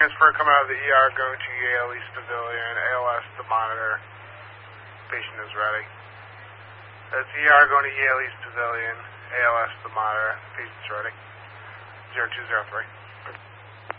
Transfer coming out of the ER going to Yale East Pavilion, ALS to monitor. Patient is ready. That's ER going to Yale East Pavilion, ALS to monitor. Patient's ready. 0203.